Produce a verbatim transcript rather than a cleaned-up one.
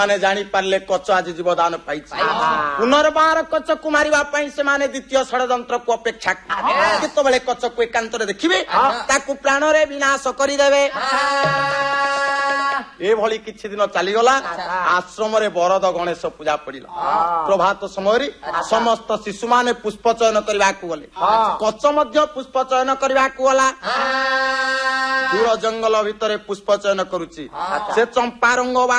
ମାନେ ଜାଣି ପାରିଲେ କଚ ଆଜି ଜୀବଦାନ ପାଇଛି। ପୁନର୍ବାର କଚକୁ ମାରିବା ପାଇଁ ସେମାନେ ଦ୍ୱିତୀୟ ଷଡ଼ଯନ୍ତ୍ରକୁ ଅପେକ୍ଷା କେତେବେଳେ କଚକୁ ଏକାନ୍ତରେ ଦେଖିବେ ତାକୁ ପ୍ରାଣରେ ବିନାଶ କରିଦେବେ। ଏଭଳି କିଛି ଦିନ ଚାଲିଗଲା। ଆଶ୍ରମରେ ବରଦ ଗଣେଶ ପୂଜା ପଡିଲା। ପ୍ରଭାତ ସମୟରେ ସମସ୍ତ ଶିଶୁମାନେ ପୁଷ୍ପ ଚୟନ କରିବାକୁ ଗଲେ। କଚ ମଧ୍ୟ ପୁଷ୍ପ ଚୟନ କରିବାକୁ ଗଲା। ଦୂର ଜଙ୍ଗଲ ଭିତରେ ପୁଷ୍ପ ଚୟନ କରୁଛି। ସେ ଚମ୍ପା ରଙ୍ଗ